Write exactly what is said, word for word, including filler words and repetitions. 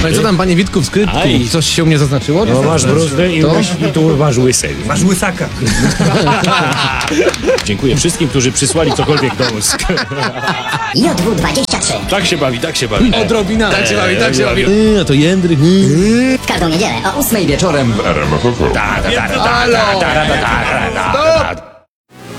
No i co tam, panie Witku, w skrytku? Aj. Coś się u mnie zaznaczyło? No masz bruzdę i, To? masz, i tu masz łysę. Masz łysaka. Dziękuję wszystkim, którzy przysłali cokolwiek do ust. J W dwadzieścia trzy. Tak się bawi, tak się bawi. Odrobina. Tak się bawi, tak się bawi. Eee, A to Jędryk. W każdą niedzielę o ósmej wieczorem. Ta, ta, ta, ta, ta, ta, ta, ta, ta, ta, ta, ta.